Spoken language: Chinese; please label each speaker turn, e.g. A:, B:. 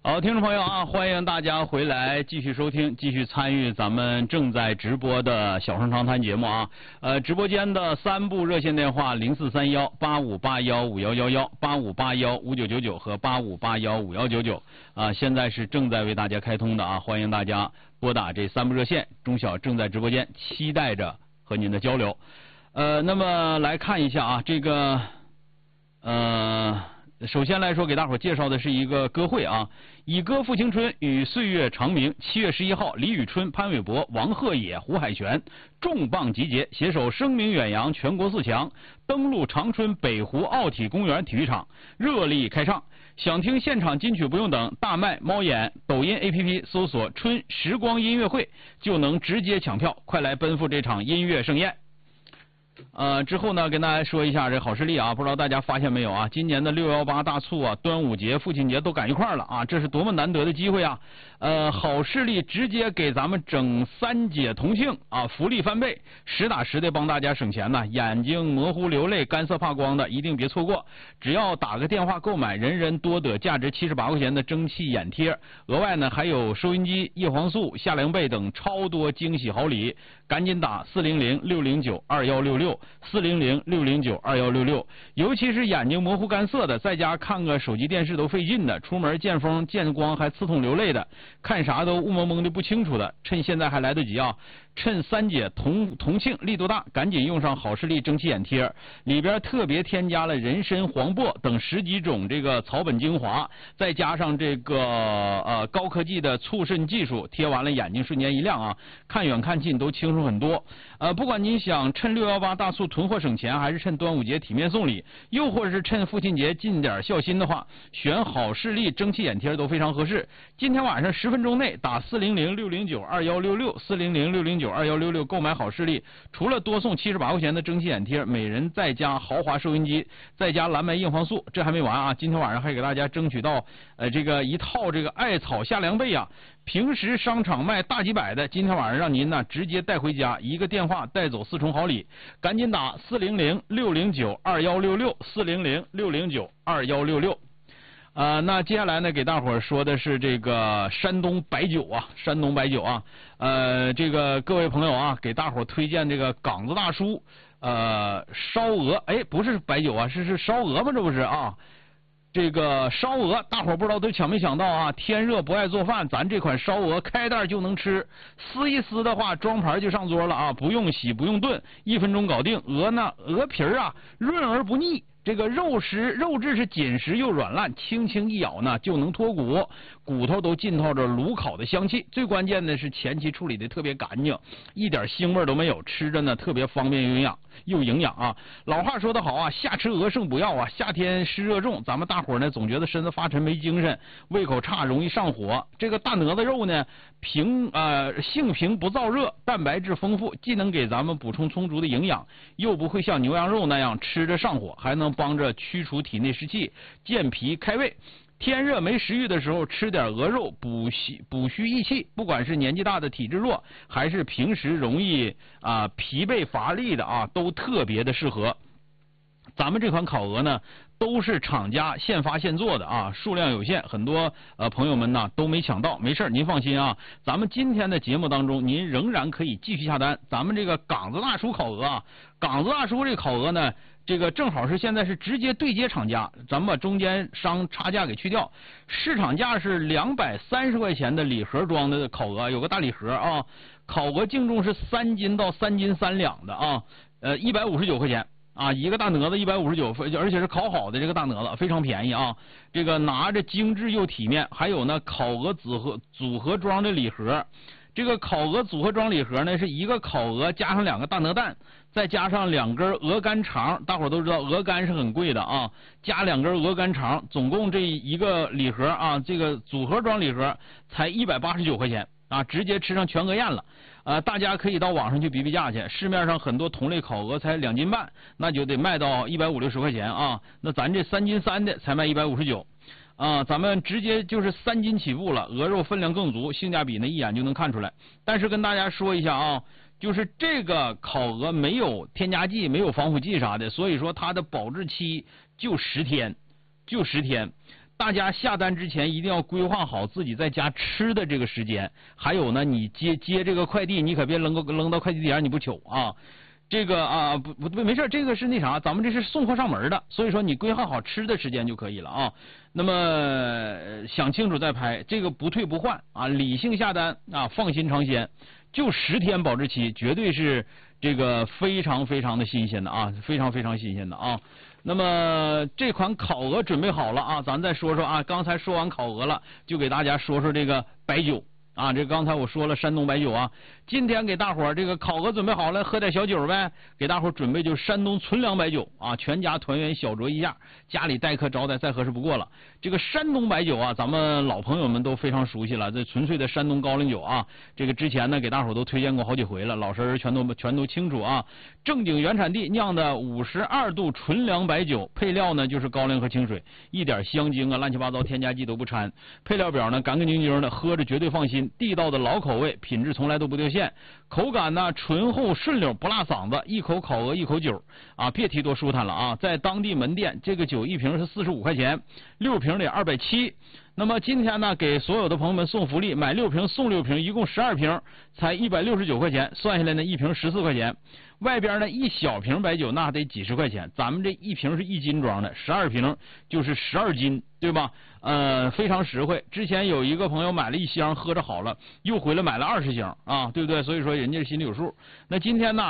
A: 好，听众朋友啊，欢迎大家回来继续收听，继续参与咱们正在直播的小声长谈节目啊。直播间的3部热线电话：0431-8581-5111、8581-5999和8581-5199啊，现在是正在为大家开通的啊，欢迎大家拨打这3部热线，钟晓正在直播间，期待着和您的交流。那么来看一下啊，这个首先来说，给大伙介绍的是一个歌会啊，以歌复青春与岁月长明。7月11号，李宇春、潘玮柏、王鹤野、胡海泉重磅集结，携手声名远扬全国4强，登陆长春北湖奥体公园体育场，热力开唱。想听现场金曲不用等，大麦、猫眼、抖音 APP 搜索“春时光音乐会”就能直接抢票，快来奔赴这场音乐盛宴。之后呢，跟大家说一下这好视力啊，不知道大家发现没有啊？今年的618大促啊、端午节、父亲节都赶一块儿了啊，这是多么难得的机会啊！好视力直接给咱们整3节同庆啊，福利翻倍，实打实的帮大家省钱呢。眼睛模糊流泪、干涩怕光的一定别错过，只要打个电话购买，人人多得价值78块钱的蒸汽眼贴，额外呢还有收音机、叶黄素、夏凉被等超多惊喜好礼，赶紧打400-609-2166，400-609-2166。尤其是眼睛模糊干涩的，在家看个手机电视都费劲的，出门见风见光还刺痛流泪的，看啥都雾蒙蒙的不清楚的，趁现在还来得及啊！趁3节同庆力度大，赶紧用上好视力蒸汽眼贴，里边特别添加了人参、黄柏等10几种这个草本精华，再加上这个高科技的促渗技术，贴完了眼睛瞬间一亮啊，看远看近都清楚很多。不管您想趁618大促囤货省钱，还是趁端午节体面送礼，又或者是趁父亲节尽点孝心的话，选好视力蒸汽眼贴都非常合适。今天晚上10分钟内打400-609-2166，400-609-2166购买好视力，除了多送78块钱的蒸汽眼贴，每人再加豪华收音机，再加蓝莓叶黄素。这还没完啊，今天晚上还给大家争取到这个一套这个艾草夏凉被啊，平时商场卖大几百的，今天晚上让您呢直接带回家，一个电话带走4重好礼，赶紧打400-609-2166，400-609-2166。那接下来呢，给大伙儿说的是这个山东白酒啊，这个各位朋友啊，给大伙儿推荐这个岗子大叔烧鹅，不是白酒啊，是烧鹅吗？这不是啊？这个烧鹅，大伙儿不知道都抢没抢到啊？天热不爱做饭，咱这款烧鹅开袋就能吃，撕一撕的话，装盘就上桌了啊，不用洗，不用炖，1分钟搞定。鹅皮啊，润而不腻。这个肉质是紧实又软烂，轻轻一咬呢就能脱骨，骨头都浸透着炉烤的香气。最关键的是前期处理的特别干净，一点腥味都没有，吃着呢特别方便又营养啊。老话说得好啊，夏吃鹅胜补药啊。夏天湿热重，咱们大伙呢总觉得身子发沉没精神，胃口差，容易上火。这个大鹅子肉呢性平不燥热，蛋白质丰富，既能给咱们补充充足的营养，又不会像牛羊肉那样吃着上火，还能帮着驱除体内湿气，健脾开胃。天热没食欲的时候，吃点鹅肉补虚益气。不管是年纪大的体质弱，还是平时容易疲惫乏力的啊，都特别的适合。咱们这款烤鹅呢，都是厂家现发现做的啊，数量有限，很多朋友们呢都没抢到，没事您放心啊，咱们今天的节目当中，您仍然可以继续下单。咱们这个岗子大叔烤鹅啊，岗子大叔这烤鹅呢，这个正好是现在是直接对接厂家，咱们把中间商差价给去掉，市场价是230块钱的礼盒装的烤鹅，有个大礼盒啊，烤鹅净重是3斤到3斤3两的啊，159块钱。一个大鹅子159，而且是烤好的这个大鹅子，非常便宜啊！这个拿着精致又体面，还有呢烤鹅组合装的礼盒。这个烤鹅组合装礼盒呢，是一个烤鹅加上2个大鹅蛋，再加上2根鹅肝肠。大伙都知道鹅肝是很贵的啊，加2根鹅肝肠，总共这一个礼盒啊，这个组合装礼盒才189块钱啊，直接吃上全鹅宴了。大家可以到网上去比价去，市面上很多同类烤鹅才2斤半，那就得卖到150-160块钱啊。那咱这3斤3的才卖159啊，咱们直接就是3斤起步了，鹅肉分量更足，性价比呢一眼就能看出来。但是跟大家说一下啊，就是这个烤鹅没有添加剂，没有防腐剂啥的，所以说它的保质期就10天。 大家下单之前一定要规划好自己在家吃的这个时间，还有呢，你接这个快递，你可别扔到快递点你不求啊。这个啊不没事，这个是那啥，咱们这是送货上门的，所以说你规划好吃的时间就可以了啊。那么想清楚再拍，这个不退不换啊，理性下单啊，放心尝鲜，就10天保质期，绝对是这个非常非常的新鲜的啊，非常非常新鲜的啊。那么这款烤鹅准备好了啊，咱再说说啊，刚才说完烤鹅了，就给大家说说这个白酒。啊，这刚才我说了山东白酒啊，今天给大伙儿这个烤鹅准备好了，喝点小酒呗，给大伙儿准备就是山东存粮白酒啊，全家团圆小酌一下，家里待客招待再合适不过了。这个山东白酒啊，咱们老朋友们都非常熟悉了，这纯粹的山东高粱酒啊，这个之前呢给大伙儿都推荐过好几回了，老师全都清楚啊。正经原产地酿的52度纯粮白酒，配料呢就是高粱和清水，一点香精啊乱七八糟添加剂都不掺，配料表呢干干净净的，喝着绝对放心。地道的老口味，品质从来都不掉线，口感呢醇厚顺溜，不辣嗓子，一口烤鹅一口酒啊，别提多舒坦了啊！在当地门店，这个酒一瓶是45块钱，6瓶得270。那么今天呢，给所有的朋友们送福利，买6瓶送6瓶，一共12瓶，才169块钱，算下来呢，一瓶14块钱。外边呢一小瓶白酒那得几十块钱，咱们这一瓶是1斤装的，12瓶就是12斤，对吧？非常实惠。之前有一个朋友买了1箱，喝着好了，又回来买了20箱啊，对不对？所以说人家心里有数。那今天呢